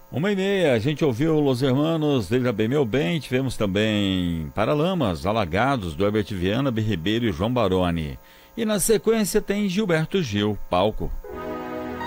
1h30, a gente ouviu Los Hermanos, Veja Bem Meu Bem, tivemos também Paralamas, Alagados, do Herbert Viana, Bi Ribeiro e João Baroni. E na sequência tem Gilberto Gil, Palco.